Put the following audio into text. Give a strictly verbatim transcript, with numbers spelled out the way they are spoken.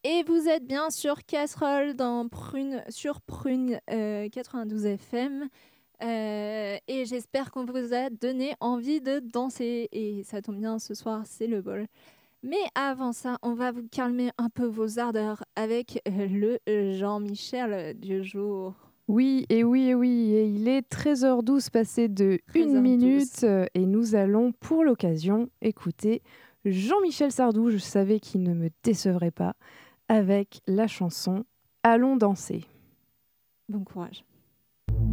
Et vous êtes bien sur Casserole dans Prune, sur Prune euh, quatre-vingt-douze F M. Euh, et j'espère qu'on vous a donné envie de danser. Et ça tombe bien, ce soir, c'est le bol. Mais avant ça, on va vous calmer un peu vos ardeurs avec euh, le euh, Jean-Michel du jour. Oui, et oui, et oui, et il est treize heures douze passé de une treize heures douze. minute euh, et nous allons pour l'occasion écouter Jean-Michel Sardou, je savais qu'il ne me décevrait pas, avec la chanson Allons danser. Bon courage.